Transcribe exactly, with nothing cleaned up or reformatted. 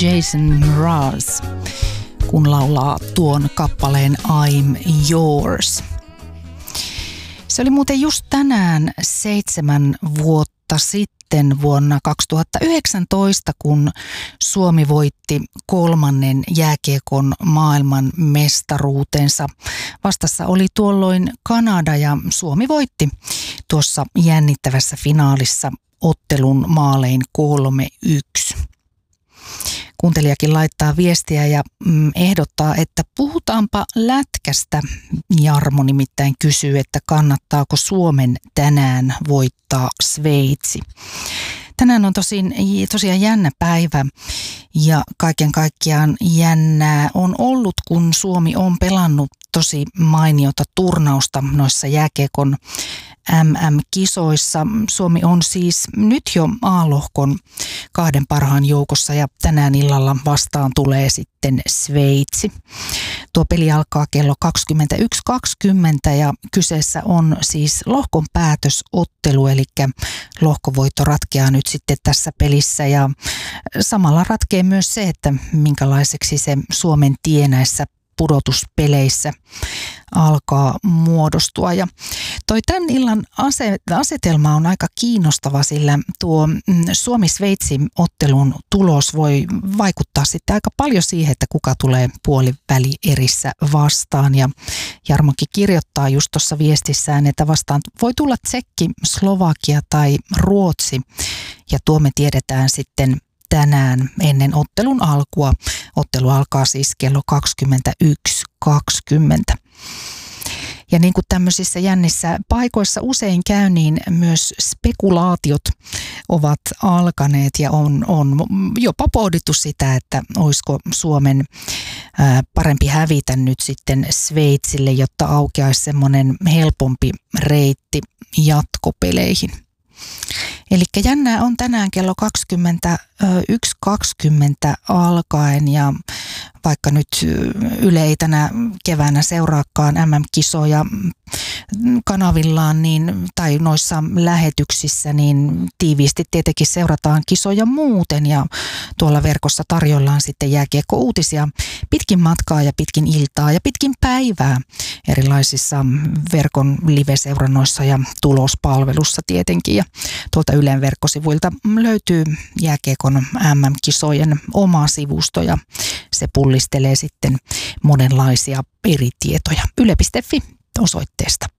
Jason Mraz, kun laulaa tuon kappaleen I'm Yours. Se oli muuten just tänään seitsemän vuotta sitten vuonna kaksituhattayhdeksäntoista, kun Suomi voitti kolmannen jääkiekon maailman mestaruutensa. Vastassa oli tuolloin Kanada ja Suomi voitti tuossa jännittävässä finaalissa ottelun maalein kolme yksi. Kuuntelijakin laittaa viestiä ja mm, ehdottaa, että puhutaanpa lätkästä. Jarmo nimittäin kysyy, että kannattaako Suomen tänään voittaa Sveitsi. Tänään on tosin, tosiaan jännä päivä ja kaiken kaikkiaan jännää on ollut, kun Suomi on pelannut tosi mainiota turnausta noissa jääkiekon M M-kisoissa. Suomi on siis nyt jo A-lohkon kahden parhaan joukossa ja tänään illalla vastaan tulee sitten Sveitsi. Tuo peli alkaa kello kaksikymmentäyksi kaksikymmentä ja kyseessä on siis lohkon päätösottelu, eli lohkovoitto ratkeaa nyt sitten tässä pelissä ja samalla ratkee myös se, että minkälaiseksi se Suomen tie näissä pudotuspeleissä alkaa muodostua. Ja toi tämän illan asetelma on aika kiinnostava, sillä tuo Suomi-Sveitsi-ottelun tulos voi vaikuttaa sitten aika paljon siihen, että kuka tulee puolivälierissä vastaan. Ja Jarmokin kirjoittaa just tuossa viestissään, että vastaan voi tulla Tsekki, Slovakia tai Ruotsi. Ja tuo me tiedetään sitten tänään ennen ottelun alkua. Ottelu alkaa siis kello kaksikymmentäyksi kaksikymmentä. Ja niin kuin tämmöisissä jännissä paikoissa usein käy, niin myös spekulaatiot ovat alkaneet ja on, on jopa pohdittu sitä, että olisiko Suomen ää, parempi hävitä nyt sitten Sveitsille, jotta aukeaisi semmoinen helpompi reitti jatkopeleihin. Eli jännää on tänään kello kaksikymmentäyksi kaksikymmentä alkaen ja vaikka nyt Yle ei tänä keväänä seuraakaan M M-kisoja kanavillaan niin, tai noissa lähetyksissä, niin tiiviisti tietenkin seurataan kisoja muuten ja tuolla verkossa tarjollaan sitten jääkiekko-uutisia pitkin matkaa ja pitkin iltaa ja pitkin päivää erilaisissa verkon live-seurannoissa ja tulospalvelussa tietenkin. Ja tuolta Ylen verkkosivuilta löytyy jääkiekon M M-kisojen oma sivusto ja se pullistelee sitten monenlaisia eri tietoja. Yle piste fi osoitteesta.